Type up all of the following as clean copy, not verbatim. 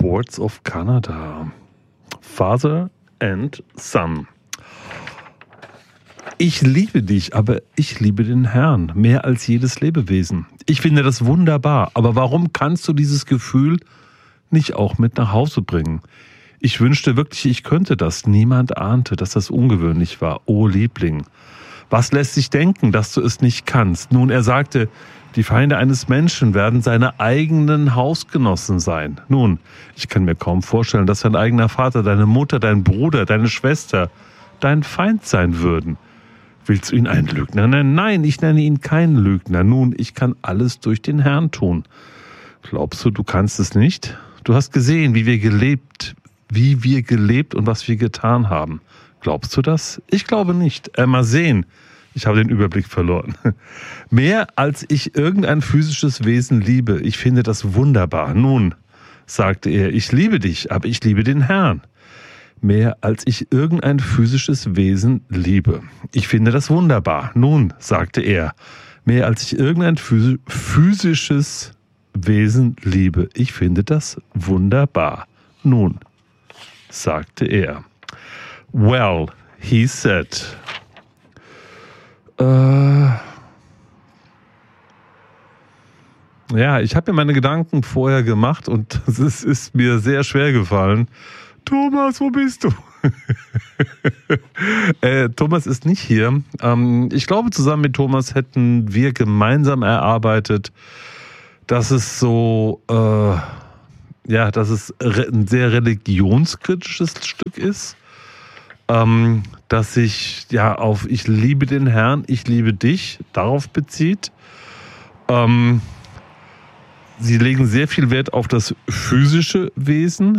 Boards of Canada. Father and Son. Ich liebe dich, aber ich liebe den Herrn mehr als jedes Lebewesen. Ich finde das wunderbar, aber warum kannst du dieses Gefühl nicht auch mit nach Hause bringen? Ich wünschte wirklich, ich könnte das. Niemand ahnte, dass das ungewöhnlich war. Oh Liebling, was lässt sich denken, dass du es nicht kannst? Nun, er sagte, die Feinde eines Menschen werden seine eigenen Hausgenossen sein. Nun, ich kann mir kaum vorstellen, dass dein eigener Vater, deine Mutter, dein Bruder, deine Schwester dein Feind sein würden. Willst du ihn einen Lügner nennen? Nein, ich nenne ihn keinen Lügner. Nun, ich kann alles durch den Herrn tun. Glaubst du, du kannst es nicht? Du hast gesehen, wie wir gelebt und was wir getan haben. Glaubst du das? Ich glaube nicht. Mal sehen. Ich habe den Überblick verloren. Mehr als ich irgendein physisches Wesen liebe. Ich finde das wunderbar. Nun, sagte er, ich liebe dich, aber ich liebe den Herrn. Mehr als ich irgendein physisches Wesen liebe. Ich finde das wunderbar. Nun, sagte er, mehr als ich irgendein physisches Wesen liebe. Ich finde das wunderbar. Nun, sagte er. Well, he said. Ja, ich habe mir meine Gedanken vorher gemacht und es ist mir sehr schwer gefallen. Thomas, wo bist du? Thomas ist nicht hier. Ich glaube, zusammen mit Thomas hätten wir gemeinsam erarbeitet, dass es so, dass es ein sehr religionskritisches Stück ist. Dass sich auf ich liebe den Herrn, ich liebe dich darauf bezieht. Sie legen sehr viel Wert auf das physische Wesen.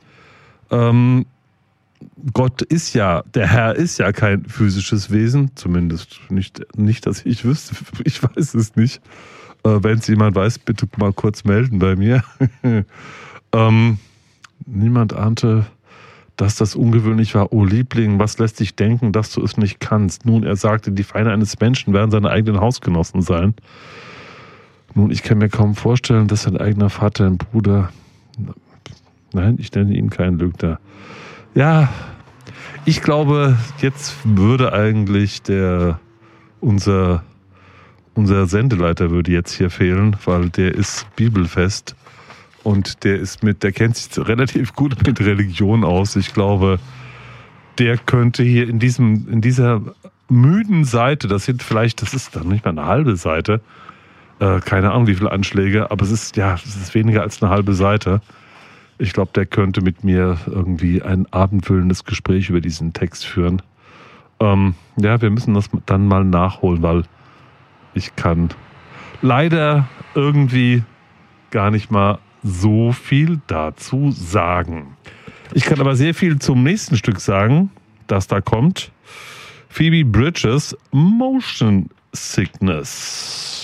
Gott ist ja, der Herr ist ja kein physisches Wesen, zumindest nicht, dass ich wüsste. Ich weiß es nicht. Wenn es jemand weiß, bitte mal kurz melden bei mir. Niemand ahnte, dass das ungewöhnlich war. Oh Liebling, was lässt dich denken, dass du es nicht kannst? Nun, er sagte, die Feinde eines Menschen werden seine eigenen Hausgenossen sein. Nun, ich kann mir kaum vorstellen, dass sein eigener Vater, ein Bruder... Nein, ich nenne ihn keinen Lügner. Ja, ich glaube, jetzt würde eigentlich unser Sendeleiter würde jetzt hier fehlen, weil der ist bibelfest und der kennt sich relativ gut mit Religion aus. Ich glaube, der könnte hier in dieser müden Seite, das ist dann nicht mal eine halbe Seite, keine Ahnung wie viele Anschläge, aber es ist weniger als eine halbe Seite. Ich glaube, der könnte mit mir irgendwie ein abendfüllendes Gespräch über diesen Text führen. Wir müssen das dann mal nachholen, weil ich kann leider irgendwie gar nicht mal so viel dazu sagen. Ich kann aber sehr viel zum nächsten Stück sagen, das da kommt. Phoebe Bridgers, Motion Sickness.